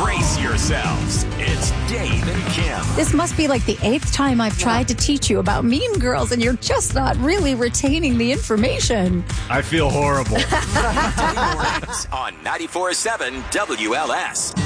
Brace yourselves. It's Dave and Kim. This must be like the 8th time I've tried to teach you about Mean Girls, and you're just not really retaining the information. I feel horrible. On 94.7 WLS.